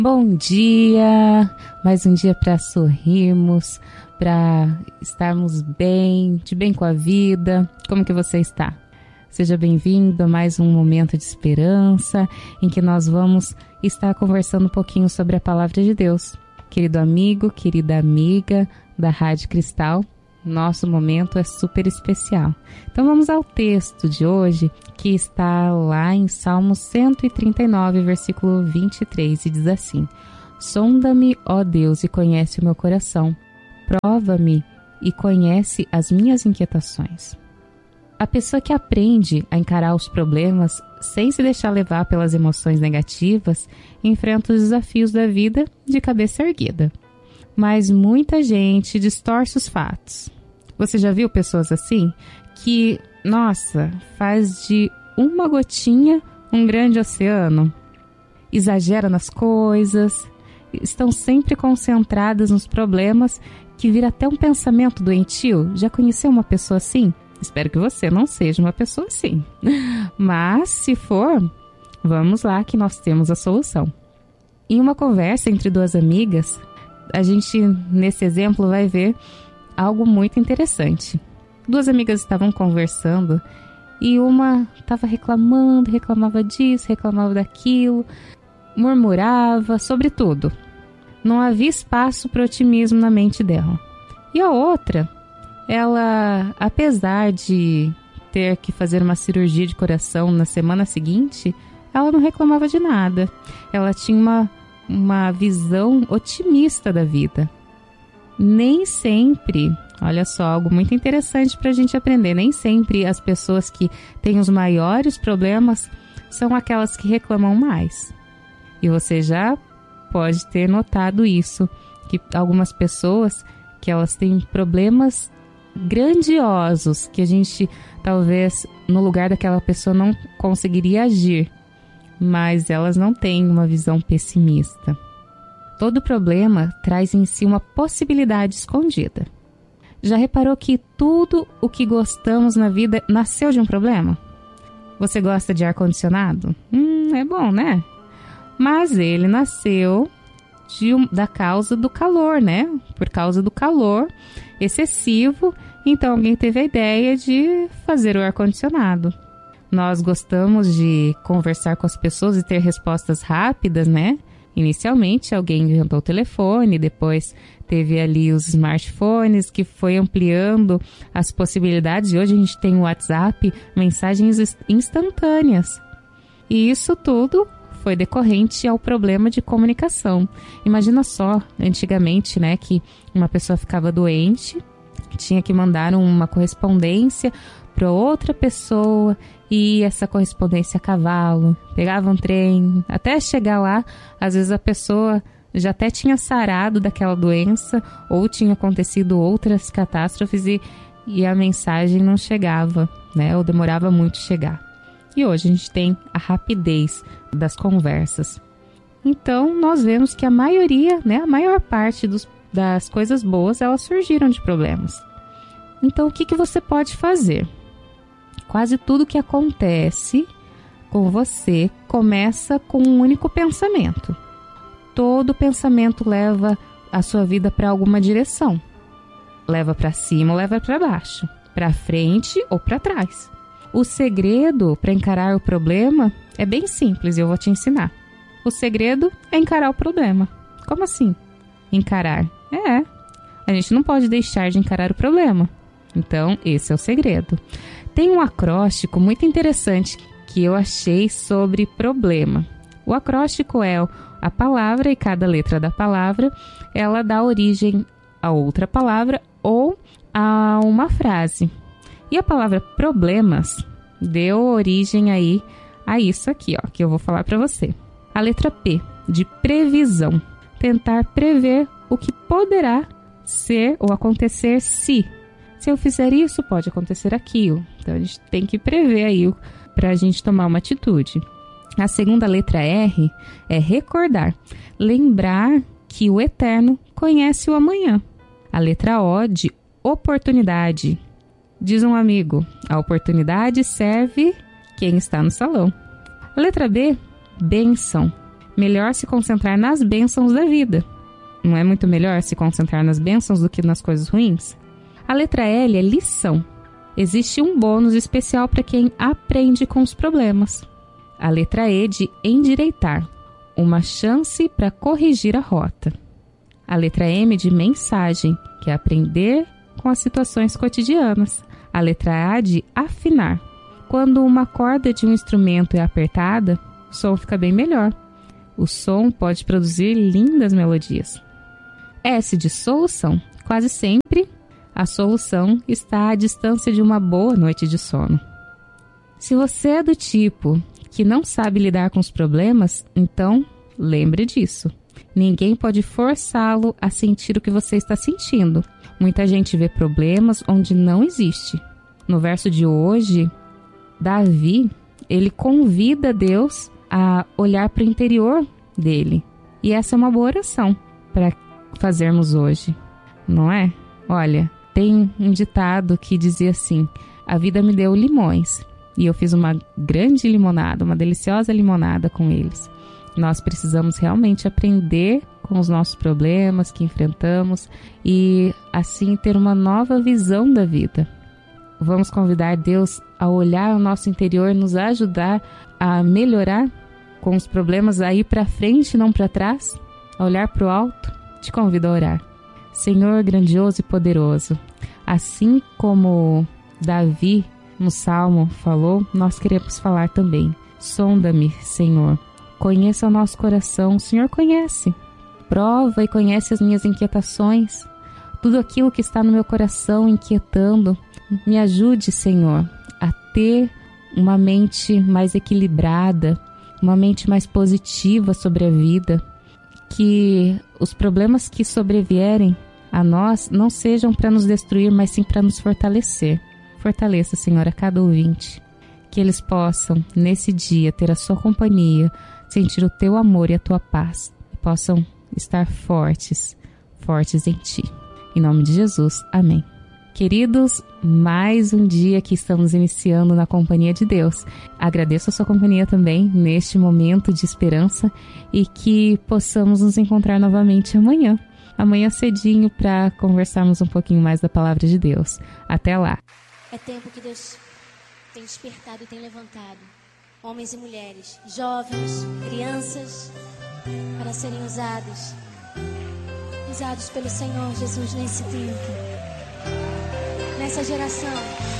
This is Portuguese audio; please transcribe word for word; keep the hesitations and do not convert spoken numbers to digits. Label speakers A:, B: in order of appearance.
A: Bom dia, mais um dia para sorrirmos, para estarmos bem, de bem com a vida. Como que você está? Seja bem-vindo a mais um momento de esperança, em que nós vamos estar conversando um pouquinho sobre a Palavra de Deus. Querido amigo, querida amiga da Rádio Cristal, nosso momento é super especial. Então vamos ao texto de hoje, que está lá em Salmo cento e trinta e nove, versículo vinte e três, e diz assim: Sonda-me, ó Deus, e conhece o meu coração. Prova-me e conhece as minhas inquietações. A pessoa que aprende a encarar os problemas sem se deixar levar pelas emoções negativas, enfrenta os desafios da vida de cabeça erguida. Mas muita gente distorce os fatos. Você já viu pessoas assim? Que, nossa, faz de uma gotinha um grande oceano. Exagera nas coisas, estão sempre concentradas nos problemas, que vira até um pensamento doentio. Já conheceu uma pessoa assim? Espero que você não seja uma pessoa assim. Mas, se for, vamos lá que nós temos a solução. Em uma conversa entre duas amigas, a gente, nesse exemplo, vai ver algo muito interessante. Duas amigas estavam conversando e uma estava reclamando, reclamava disso, reclamava daquilo, murmurava sobre tudo. Não havia espaço para otimismo na mente dela. E a outra, ela, apesar de ter que fazer uma cirurgia de coração na semana seguinte, ela não reclamava de nada. Ela tinha uma uma visão otimista da vida. Nem sempre, olha só, algo muito interessante para a gente aprender, nem sempre as pessoas que têm os maiores problemas são aquelas que reclamam mais. E você já pode ter notado isso, que algumas pessoas que elas têm problemas grandiosos, que a gente talvez no lugar daquela pessoa não conseguiria agir, mas elas não têm uma visão pessimista. Todo problema traz em si uma possibilidade escondida. Já reparou que tudo o que gostamos na vida nasceu de um problema? Você gosta de ar-condicionado? Hum, é bom, né? Mas ele nasceu de um, da causa do calor, né? Por causa do calor excessivo, então alguém teve a ideia de fazer o ar-condicionado. Nós gostamos de conversar com as pessoas e ter respostas rápidas, né? Inicialmente, alguém inventou o telefone, depois teve ali os smartphones, que foi ampliando as possibilidades. E hoje a gente tem o WhatsApp, mensagens instantâneas. E isso tudo foi decorrente ao problema de comunicação. Imagina só, antigamente, né, que uma pessoa ficava doente, tinha que mandar uma correspondência para outra pessoa, e essa correspondência a cavalo, pegava um trem, até chegar lá, às vezes a pessoa já até tinha sarado daquela doença, ou tinha acontecido outras catástrofes e, e a mensagem não chegava, né? Ou demorava muito chegar. E hoje a gente tem a rapidez das conversas. Então, nós vemos que a maioria, né, a maior parte dos, das coisas boas, elas surgiram de problemas. Então, o que, que você pode fazer? Quase tudo que acontece com você começa com um único pensamento. Todo pensamento leva a sua vida para alguma direção. Leva para cima ou leva para baixo, para frente ou para trás. O segredo para encarar o problema é bem simples e eu vou te ensinar. O segredo é encarar o problema. Como assim? Encarar? É, a gente não pode deixar de encarar o problema. Então, esse é o segredo. Tem um acróstico muito interessante que eu achei sobre problema. O acróstico é a palavra e cada letra da palavra, ela dá origem a outra palavra ou a uma frase. E a palavra problemas deu origem aí a isso aqui, ó, que eu vou falar para você. A letra P, de previsão. Tentar prever o que poderá ser ou acontecer se... Se eu fizer isso, pode acontecer aquilo. Então, a gente tem que prever aí para a gente tomar uma atitude. A segunda letra R é recordar. Lembrar que o eterno conhece o amanhã. A letra O de oportunidade. Diz um amigo, a oportunidade serve quem está no salão. A letra B, bênção. melhor se concentrar nas bênçãos da vida. Não é muito melhor se concentrar nas bênçãos do que nas coisas ruins? A letra L é lição. Existe um bônus especial para quem aprende com os problemas. A letra E de endireitar. Uma chance para corrigir a rota. A letra M de mensagem, que é aprender com as situações cotidianas. A letra A de afinar. Quando uma corda de um instrumento é apertada, o som fica bem melhor. O som pode produzir lindas melodias. S de solução. Quase sempre, a solução está à distância de uma boa noite de sono. Se você é do tipo que não sabe lidar com os problemas, então lembre disso. Ninguém pode forçá-lo a sentir o que você está sentindo. Muita gente vê problemas onde não existe. No verso de hoje, Davi, ele convida Deus a olhar para o interior dele. E essa é uma boa oração para fazermos hoje, não é? Olha, tem um ditado que dizia assim: a vida me deu limões e eu fiz uma grande limonada, uma deliciosa limonada com eles. Nós precisamos realmente aprender com os nossos problemas que enfrentamos e assim ter uma nova visão da vida. Vamos convidar Deus a olhar o nosso interior, nos ajudar a melhorar com os problemas, a ir para frente e não para trás, a olhar para o alto. Te convido a orar. Senhor grandioso e poderoso, assim como Davi no Salmo falou, nós queremos falar também. Sonda-me, Senhor. Conheça o nosso coração. O Senhor conhece. Prova e conhece as minhas inquietações. Tudo aquilo que está no meu coração inquietando. Me ajude, Senhor, a ter uma mente mais equilibrada, uma mente mais positiva sobre a vida. Que os problemas que sobrevierem a nós não sejam para nos destruir, mas sim para nos fortalecer. Fortaleça, Senhor, a cada ouvinte. Que eles possam, nesse dia, ter a sua companhia, sentir o teu amor e a tua paz. E possam estar fortes, fortes em ti. Em nome de Jesus, amém. Queridos, mais um dia que estamos iniciando na companhia de Deus. Agradeço a sua companhia também neste momento de esperança e que possamos nos encontrar novamente amanhã. Amanhã cedinho para conversarmos um pouquinho mais da palavra de Deus. Até lá.
B: É tempo que Deus tem despertado e tem levantado homens e mulheres, jovens, crianças, para serem usados, usados pelo Senhor Jesus nesse tempo, nessa geração.